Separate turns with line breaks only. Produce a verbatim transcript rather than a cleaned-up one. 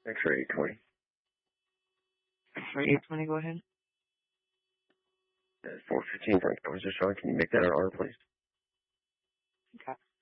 X-ray eight twenty.
X-ray eight twenty, go ahead.
Uh, four fifteen Frank Officer Sean, can you make that an R, please?
Okay.